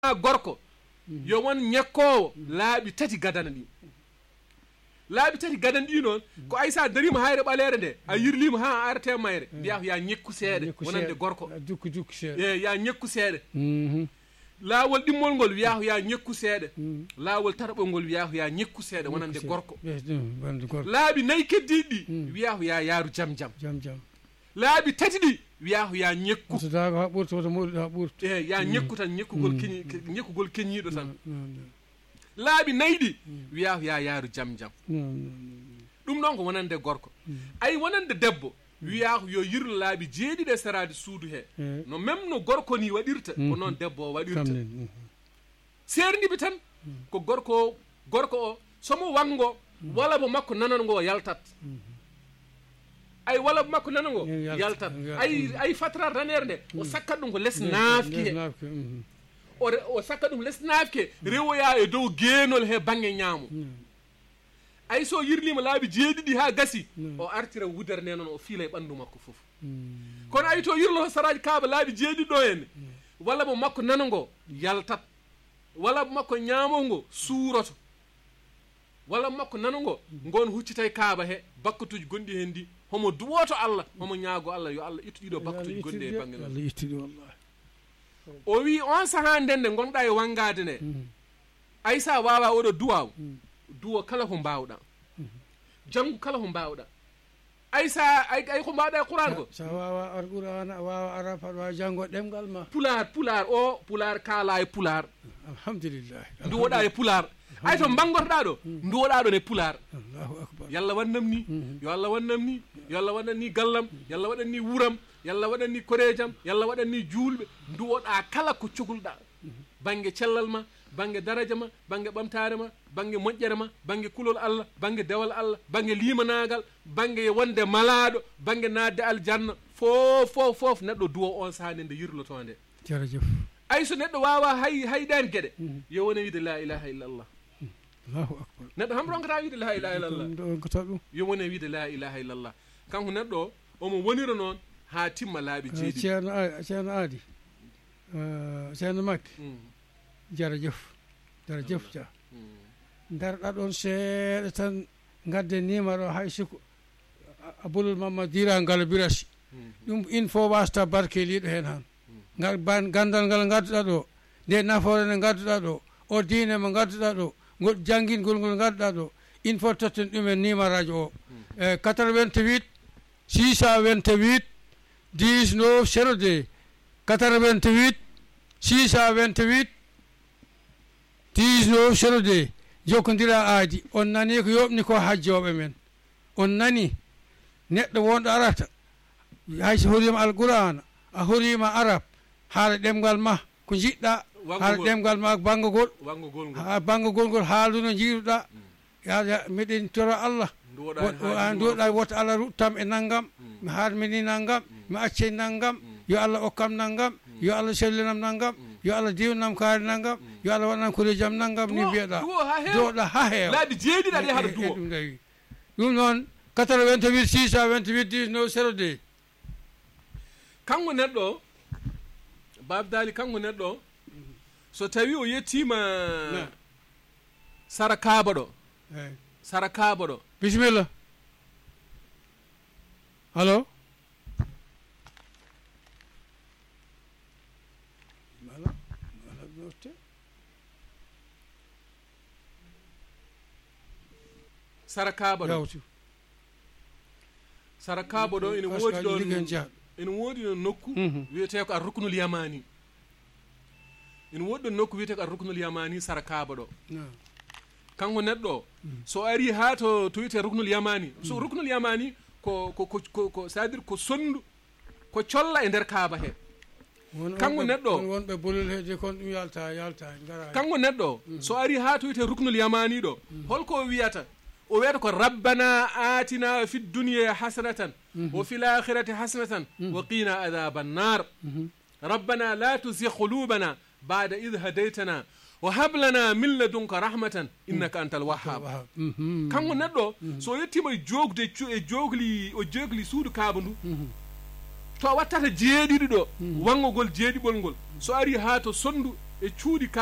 gorko yo won ñekkowo laabi tati gadana ɗi laabi tati gadan ɗi noon ko aysa darima hayre ɓalere nde a yirlima ha arte mayre mbiya ko ya ñekku seeɗa wonande gorko dukku seeɗa ya ñekku seeɗa laawol ɗimmol ngol wiya ko ya ñekku seeɗa laawol tataɓol ngol wiya ko ya ñekku seeɗa wonande gorko laabi nayyi keddiɗi ɗi wiya ko ya yaaru jam jam laabi tati ɗi wiya ko ya ñekku ha ɓurta wota moɗuɗo ha ɓurta ya ñekku tan ñekkugol keñiɗo tan laabi nayyi ɗi wiya ko ya yaaru jam jam ɗum noon ko wonande gorko ay wonande debbo wiya ko yo yirlo laabi jeeɗiɗi e serade suudu he no même no gorko ni waɗirta ko noon debbo o waɗirta serdiɓe tan ko gorko o somo wango wala mo makko nanango o yaltat ay wala makko nanango yaltat ay fatrat ranere nde o sakkat ɗum ko less naafki he o sakkat ɗum less naafki rewoya e dow geenol he banggue ñaamo ay so yirlima laabi jeeɗiɗi ha gasi o artira wudere nde noon o fiila e ɓandu makko foof kono ay to yirlo saraji kaaba laabi jeeɗiɗi ɗo henne walla mo makko nanango yaltat walla mo makko ñaamongo suuroto walla mo makko nanango ngon huccitay kaaba he bakkatuji gonɗi hen ndi homo duwoto Allah homo ñaago Allah yo Allah ittu ɗiɗo bakkatuji gonɗi e banggue noon o wi on saha ndende gonɗa e wangade nde ay sa wawa oɗo duwaw duwo kala ko mbawɗa janngu kala ko mbawɗa ay sa ay ko mbawɗa e Qur'an ko sa wawa Qur'an wawa arab wawa janngo ɗemgal ma pular kala e pular alhamdulillah duwoɗa e pular ay to bangotoɗa ɗo duwoɗa ɗon e pular Allahu akbar yalla wannam ni yo Allah wannam ni yo Allah waɗan ni gallam yalla waɗan ni wuram yalla waɗan ni korejam yalla waɗan ni julɓe duwoɗa kala ko cohluɗa banggue cellal ma banggue daraja ma banggue ɓamtare ma banggue moƴƴere ma banggue kulol Allah banggue dewal Allah banggue limanagal banggue wonde malaɗo banggue nadde aljanna fof neɗɗo duwo on sahande nde yirloto nde jerejef ay so neɗɗo wawa hayɗani gueɗe yo wone wiide la ilaha illallah Allahu akbar neɗɗo ham ronkata wiide la ilaha illallah ɗum yo wone wiide la ilaha illallah kanko neɗɗo o omo wonira noon ha timma laaɓi jeeɗi ceerno aadi ceerno Makky jerejef ja darɗa ɗon seeɗa tan gadde numéro hay siko Aboul Mamadou dira ngal birasi ɗum in fo wasta barkeliɗo hen han gandal ngal gadduɗa ɗo nde nafoore nde gadduɗa ɗo o diine mo gadduɗa ɗo ngol janguingol ngol gadduɗa ɗo in faut totten ɗumen numéro aji o 88 628 19 02 88 628 19 02 jokkodira aadi on nani ko yoɓni ko hajjoɓe men on nani neɗɗo wonɗo arata hayso horima alqur'ana a horima arab haala ɗemgal ma ko jiɗɗa haala ɗemgal ma banggogol ngol haaluno jiiruɗa ya miɗen toro Allah duwoɗa woto Allah ruttam e naggam mi haatmi ni naggam mi acce naggam yo Allah okkam naggam yo Allah sellinam naggam yo Allah diwnam kaari naggam yo Allah waɗanam korejam naggam ni mbiyeɗa duwoɗa ha heewa laabi jeeɗiɗi aɗa haɗa duwo ɗum noon 88 628 19 02 kanko neɗɗo babdali kanko neɗɗo so tawi o yettima sara kaaba ɗo bisimilla allo sara kaaba ɗo ina woodi ɗon ina woodi ɗon nokku wiyete ko ar-ruknul yamani ina woodi ɗon nokku wiyete ko ar-ruknul yamani sara kaaba ɗo kanko neɗɗo so ari ha to wiyete ruknul yamani so ruknul yamani ko c'est à dire ko sondu ko colla e nder kaaba he kanko neɗɗo wonɓe bolol heede kon ɗum yalta kanko neɗɗo so ari ha to wiyete ruknul yamani ɗo holko wiyata o wiyata ko rabbana atina fi dunya hasanatan wa fil akhirati hasanatan wa qina adhaban nar rabbana la tuzigh qulubana ba'da idh hadaytana wa hab lana min ladunka rahmatan innaka antal wahhab kanko neɗɗo so yettima jogde e jogli suudu kaaba ndu to wattata jeeɗiɗi ɗo wangogol jeeɗiɓol ngol so ari ha to sondu e cuuɗi